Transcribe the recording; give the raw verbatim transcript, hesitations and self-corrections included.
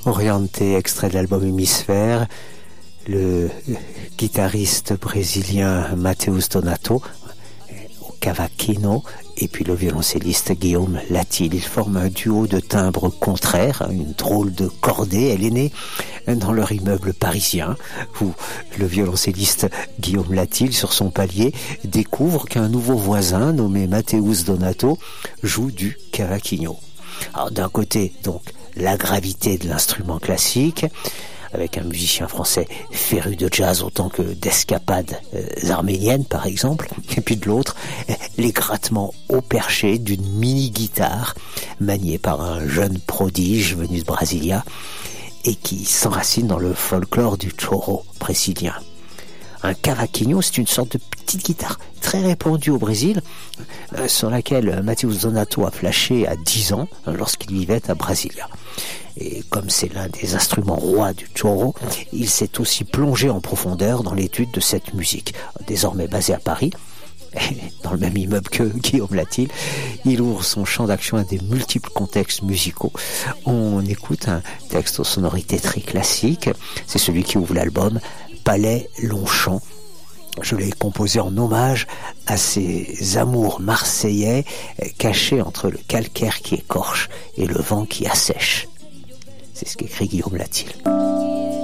Oriente, extrait de l'album Hémisphère, le guitariste brésilien Mateus Donato au cavaquinho et puis le violoncelliste Guillaume Latil. Ils forment un duo de timbres contraires, une drôle de cordée. Elle est née dans leur immeuble parisien où le violoncelliste Guillaume Latil, sur son palier, découvre qu'un nouveau voisin nommé Mateus Donato joue du cavaquinho. Alors d'un côté, donc, la gravité de l'instrument classique, avec un musicien français féru de jazz autant que d'escapades euh, arméniennes par exemple, et puis de l'autre, les grattements au perché d'une mini-guitare maniée par un jeune prodige venu de Brasilia et qui s'enracine dans le folklore du choro brésilien. Un cavaquinho, c'est une sorte de petite guitare très répandue au Brésil, euh, sur laquelle Mateus Donato a flashé à dix ans lorsqu'il vivait à Brasilia. Et comme c'est l'un des instruments rois du choro, il s'est aussi plongé en profondeur dans l'étude de cette musique. Désormais basé à Paris, dans le même immeuble que Guillaume Latil, il ouvre son champ d'action à des multiples contextes musicaux. On écoute un texte aux sonorités très classiques, c'est celui qui ouvre l'album Palais Longchamp. Je l'ai composé en hommage à ces amours marseillais cachés entre le calcaire qui écorche et le vent qui assèche. C'est ce qu'écrit Guillaume Latil.